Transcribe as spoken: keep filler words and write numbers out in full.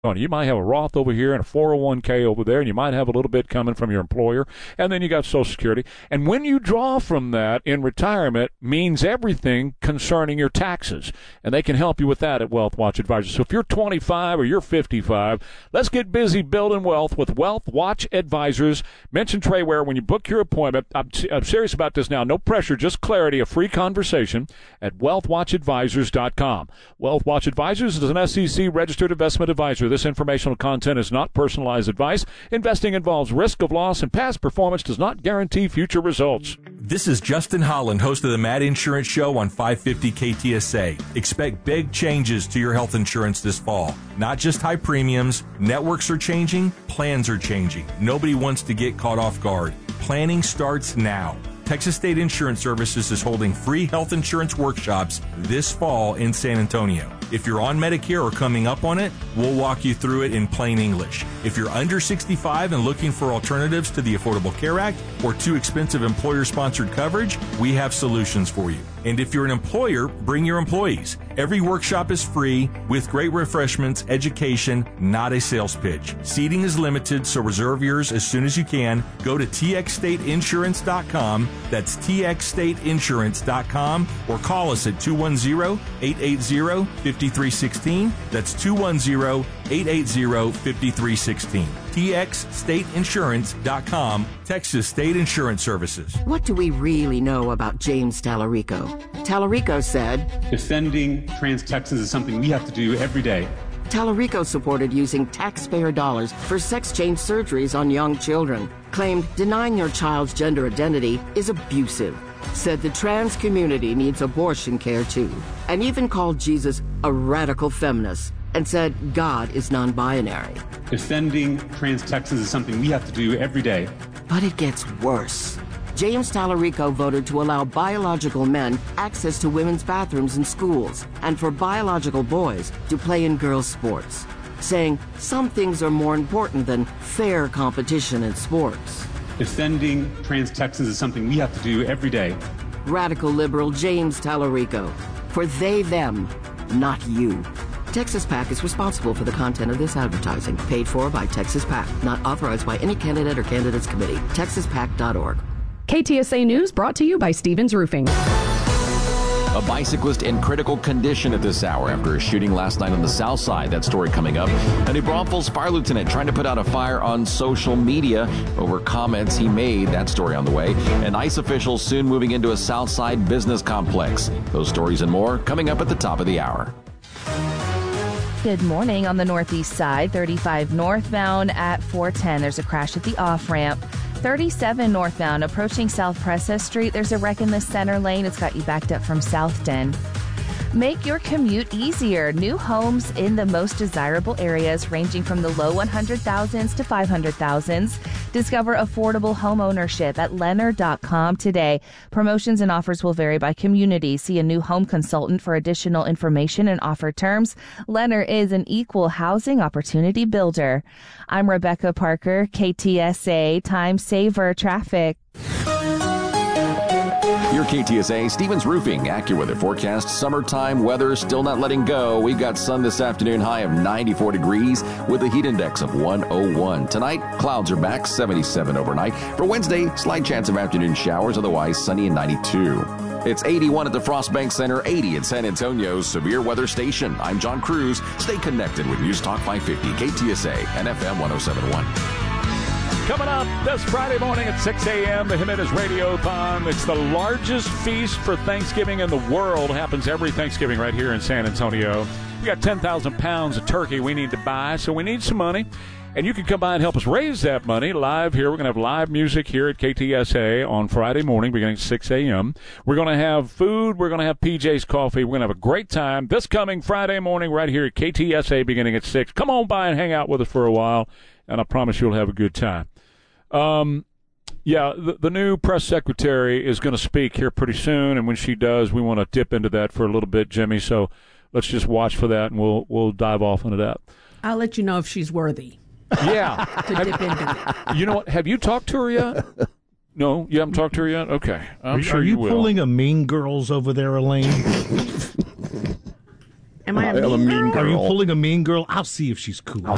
You might have a Roth over here and a four oh one k over there, and you might have a little bit coming from your employer, and then you got Social Security. And when you draw from that in retirement means everything concerning your taxes, and they can help you with that at Wealth Watch Advisors. So if you're twenty-five or you're fifty-five, let's get busy building wealth with Wealth Watch Advisors. Mention Trey Ware when you book your appointment. I'm, I'm serious about this now. No pressure, just clarity, a free conversation at wealth watch advisors dot com. Wealth Watch Advisors is an S E C-registered investment advisor. This informational content is not personalized advice. Investing involves risk of loss, and past performance does not guarantee future results. This is Justin Holland, host of the Mad Insurance Show on five fifty K T S A. Expect big changes to your health insurance this fall. Not just high premiums. Networks are changing. Plans are changing. Nobody wants to get caught off guard. Planning starts now. Texas State Insurance Services is holding free health insurance workshops this fall in San Antonio. If you're on Medicare or coming up on it, we'll walk you through it in plain English. If you're under sixty-five and looking for alternatives to the Affordable Care Act or too expensive employer-sponsored coverage, we have solutions for you. And if you're an employer, bring your employees. Every workshop is free with great refreshments, education, not a sales pitch. Seating is limited, so reserve yours as soon as you can. Go to T X state insurance dot com. That's T X state insurance dot com, or call us at two one zero, eight eight zero, five three one six. That's two one zero, eight eight zero, five three one six. T X state insurance dot com, Texas State Insurance Services. What do we really know about James Tallarico? Tallarico said, defending trans Texans is something we have to do every day. Tallarico supported using taxpayer dollars for sex change surgeries on young children, claimed denying your child's gender identity is abusive, said the trans community needs abortion care too, and even called Jesus a radical feminist, and said God is non-binary. Defending trans Texans is something we have to do every day. But it gets worse. James Tallarico voted to allow biological men access to women's bathrooms in schools and for biological boys to play in girls' sports, saying some things are more important than fair competition in sports. Defending trans Texans is something we have to do every day. Radical liberal James Tallarico. For they, them, not you. Texas PAC is responsible for the content of this advertising, paid for by Texas PAC, not authorized by any candidate or candidates committee. texas pac dot org. K T S A News brought to you by Stevens Roofing. A bicyclist in critical condition at this hour after a shooting last night on the south side. That story coming up. A New Braunfels fire lieutenant trying to put out a fire on social media over comments he made. That story on the way. And ICE officials soon moving into a south side business complex. Those stories and more coming up at the top of the hour. Good morning. On the northeast side, thirty-five northbound at four ten. There's a crash at the off-ramp. thirty-seven northbound approaching South Presses Street. There's a wreck in the center lane. It's got you backed up from Southden. Make your commute easier. New homes in the most desirable areas ranging from the low one hundred thousands to five hundred thousands. Discover affordable home ownership at Lennar dot com today. Promotions and offers will vary by community. See a new home consultant for additional information and offer terms. Lennar is an equal housing opportunity builder. I'm Rebecca Parker, K T S A Time Saver Traffic. Your K T S A Stevens Roofing AccuWeather forecast. Summertime weather still not letting go. We've got sun this afternoon, high of ninety-four degrees with a heat index of one oh one. Tonight, clouds are back, seventy-seven overnight. For Wednesday, slight chance of afternoon showers, otherwise sunny and ninety-two. It's eighty-one at the Frostbank Center, eighty at San Antonio's Severe Weather Station. I'm John Cruz. Stay connected with News Talk five fifty, K T S A and F M one oh seven point one. Coming up this Friday morning at six a.m., the Jimenez Radiothon. It's the largest feast for Thanksgiving in the world. Happens every Thanksgiving right here in San Antonio. We got ten thousand pounds of turkey we need to buy, so we need some money. And you can come by and help us raise that money live here. We're going to have live music here at K T S A on Friday morning beginning at six a.m. We're going to have food. We're going to have P J's Coffee. We're going to have a great time this coming Friday morning right here at K T S A beginning at six. Come on by and hang out with us for a while, and I promise you'll have a good time. Um, yeah, the, the new press secretary is going to speak here pretty soon, and when she does, we want to dip into that for a little bit, Jimmy. So let's just watch for that, and we'll we'll dive off into that. I'll let you know if she's worthy. Yeah, to dip into it. You know what? Have you talked to her yet? No, you haven't talked to her yet. Okay, I'm are, sure are you, you will. Pulling a Mean Girls over there, Elaine? Am I a mean, a mean girl? girl? Are you pulling a mean girl? I'll see if she's cool. I'll